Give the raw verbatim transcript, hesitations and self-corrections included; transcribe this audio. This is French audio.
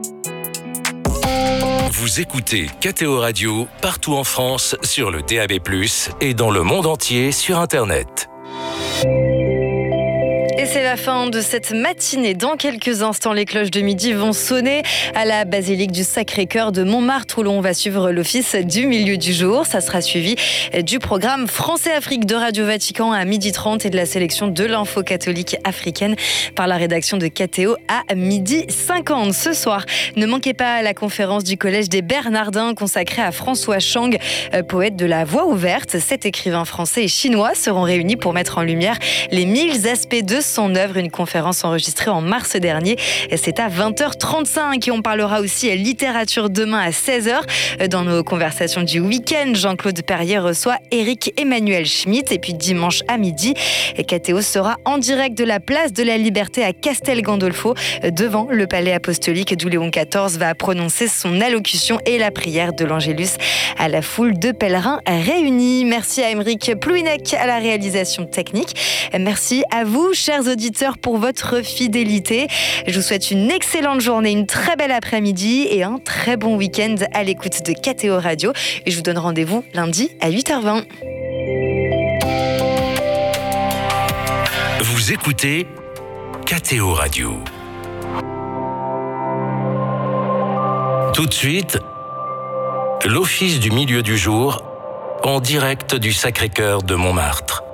Vous écoutez K T O Radio partout en France sur le D A B plus, et dans le monde entier sur Internet. Et c'est la fin de cette matinée. Dans quelques instants, les cloches de midi vont sonner à la basilique du Sacré-Cœur de Montmartre, où l'on va suivre l'office du milieu du jour. Ça sera suivi du programme Français-Afrique de Radio Vatican à midi trente et de la sélection de l'info catholique africaine par la rédaction de K T O à midi cinquante. Ce soir, ne manquez pas la conférence du Collège des Bernardins consacrée à François Chang, poète de la Voix ouverte. Sept écrivains français et chinois seront réunis pour mettre en lumière les mille aspects de son œuvre, une conférence enregistrée en mars dernier. C'est à vingt heures trente-cinq et on parlera aussi littérature demain à seize heures. Dans nos conversations du week-end, Jean-Claude Perrier reçoit Éric Emmanuel Schmitt. Et puis dimanche à midi, K T O sera en direct de la place de la Liberté à Castel Gandolfo, devant le palais apostolique d'où Léon quatorze va prononcer son allocution et la prière de l'Angélus à la foule de pèlerins réunis. Merci à Aymeric Plouinec à la réalisation technique. Merci à vous, chers auditeurs, pour votre fidélité. Je vous souhaite une excellente journée, une très belle après-midi et un très bon week-end à l'écoute de K T O Radio. Et je vous donne rendez-vous lundi à huit heures vingt. Vous écoutez K T O Radio. Tout de suite, l'office du milieu du jour en direct du Sacré-Cœur de Montmartre.